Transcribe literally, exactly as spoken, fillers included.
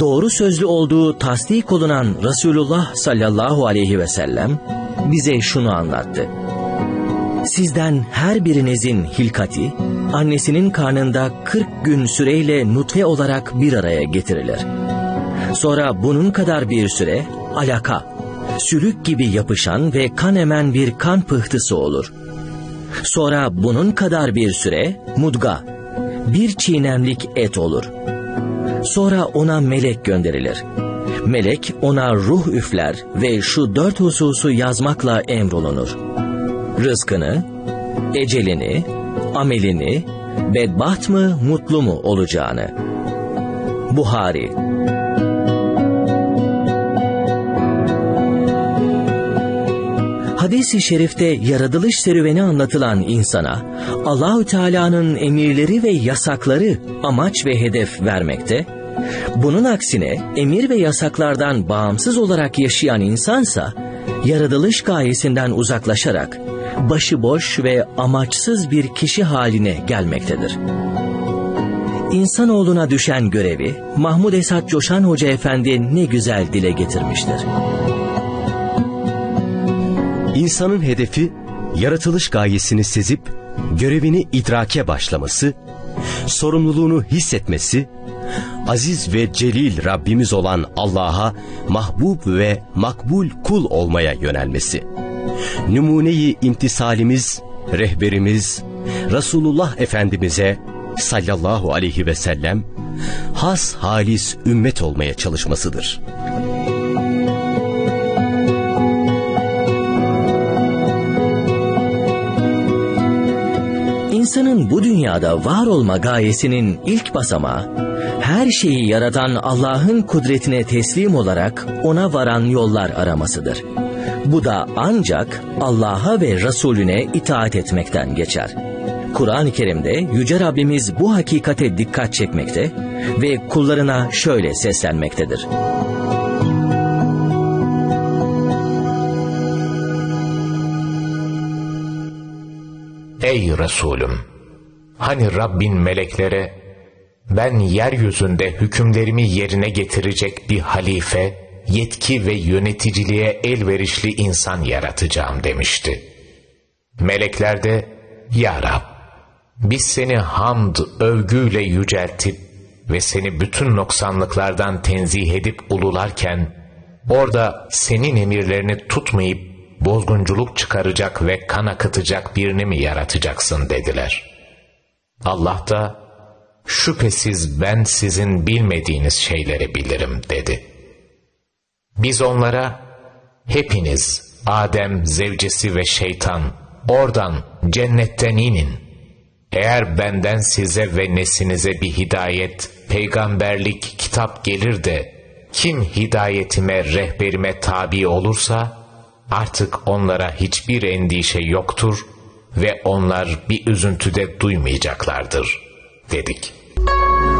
doğru sözlü olduğu tasdik olunan Resulullah sallallahu aleyhi ve sellem bize şunu anlattı. Sizden her birinizin hilkati, annesinin karnında kırk gün süreyle nutfe olarak bir araya getirilir. Sonra bunun kadar bir süre alaka, sülük gibi yapışan ve kan emen bir kan pıhtısı olur. Sonra bunun kadar bir süre mudga, bir çiğnemlik et olur. Sonra ona melek gönderilir. Melek ona ruh üfler ve şu dört hususu yazmakla emrolunur. Rızkını, ecelini, amelini, bedbaht mı, mutlu mu olacağını. Buhari. Hadis-i şerifte yaratılış serüveni anlatılan insana Allahü Teala'nın emirleri ve yasakları amaç ve hedef vermekte, bunun aksine emir ve yasaklardan bağımsız olarak yaşayan insansa yaratılış gayesinden uzaklaşarak başıboş ve amaçsız bir kişi haline gelmektedir. İnsanoğluna düşen görevi Mahmud Esat Coşan Hoca Efendi ne güzel dile getirmiştir. İnsanın hedefi, yaratılış gayesini sezip, görevini idrake başlaması, sorumluluğunu hissetmesi, aziz ve celil Rabbimiz olan Allah'a mahbub ve makbul kul olmaya yönelmesi. Numune-i imtisalimiz, rehberimiz, Resulullah Efendimiz'e sallallahu aleyhi ve sellem, has halis ümmet olmaya çalışmasıdır. İnsanın bu dünyada var olma gayesinin ilk basamağı, her şeyi yaratan Allah'ın kudretine teslim olarak ona varan yollar aramasıdır. Bu da ancak Allah'a ve Resulüne itaat etmekten geçer. Kur'an-ı Kerim'de Yüce Rabbimiz bu hakikate dikkat çekmekte ve kullarına şöyle seslenmektedir. Ey Resulüm! Hani Rabbin meleklere, ben yeryüzünde hükümlerimi yerine getirecek bir halife, yetki ve yöneticiliğe elverişli insan yaratacağım demişti. Melekler de, Ya Rab, biz seni hamd, övgüyle yüceltip ve seni bütün noksanlıklardan tenzih edip ulularken, orada senin emirlerini tutmayıp, bozgunculuk çıkaracak ve kan akıtacak birini mi yaratacaksın dediler. Allah da, şüphesiz ben sizin bilmediğiniz şeyleri bilirim dedi. Biz onlara, hepiniz Adem, zevcesi ve şeytan, oradan cennetten inin. Eğer benden size ve neslinize bir hidayet, peygamberlik, kitap gelir de, kim hidayetime, rehberime tabi olursa, artık onlara hiçbir endişe yoktur ve onlar bir üzüntüde duymayacaklardır, dedik.